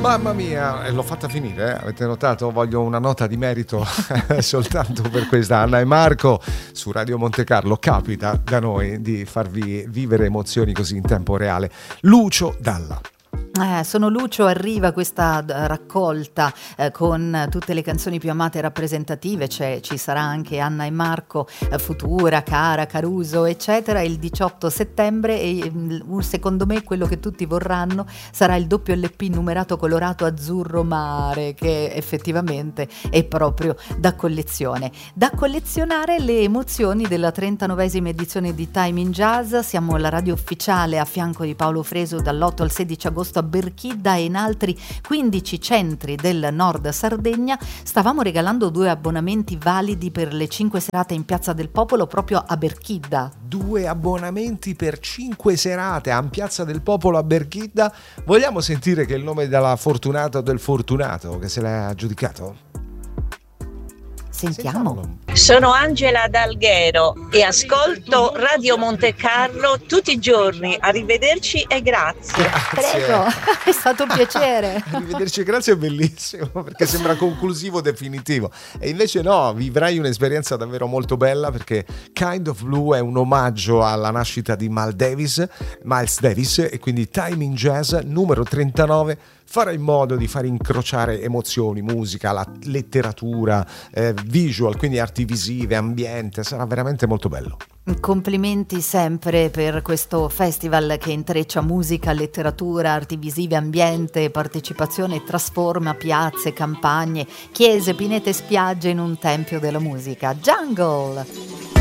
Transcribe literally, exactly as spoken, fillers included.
Mamma mia, e l'ho fatta finire, eh? Avete notato? Voglio una nota di merito soltanto per questa. Anna e Marco su Radio Monte Carlo. Capita da noi di farvi vivere emozioni così in tempo reale. Lucio Dalla. Eh, sono Lucio, arriva questa raccolta eh, con tutte le canzoni più amate e rappresentative. C'è, ci sarà anche Anna e Marco, eh, Futura, Cara, Caruso, eccetera, il diciotto settembre, e mm, secondo me quello che tutti vorranno sarà il doppio L P numerato colorato azzurro mare, che effettivamente è proprio da collezione. Da collezionare le emozioni della trentanovesima edizione di Time in Jazz. Siamo la radio ufficiale a fianco di Paolo Fresu dall'otto al sedici agosto a Berchidda e in altri quindici centri del nord Sardegna. Stavamo regalando due abbonamenti validi per le cinque serate in Piazza del Popolo proprio a Berchidda. Due abbonamenti per cinque serate a Piazza del Popolo a Berchidda. Vogliamo sentire che è il nome della fortunata o del fortunato che se l'ha aggiudicato? Sentiamo. Sono Angela D'Alghero e ascolto Radio Monte Carlo tutti i giorni. Arrivederci e grazie. Grazie. Prego, è stato un piacere. Arrivederci e grazie, è bellissimo perché sembra conclusivo, definitivo, e invece no, vivrai un'esperienza davvero molto bella, perché Kind of Blue è un omaggio alla nascita di Miles Davis, Miles Davis, e quindi Time in Jazz numero trentanove farà in modo di far incrociare emozioni, musica, la letteratura, eh, visual, quindi arti visive, ambiente. Sarà veramente molto bello. Complimenti sempre per questo festival che intreccia musica, letteratura, arti visive, ambiente, partecipazione e trasforma piazze, campagne, chiese, pinete e spiagge in un tempio della musica. Jungle!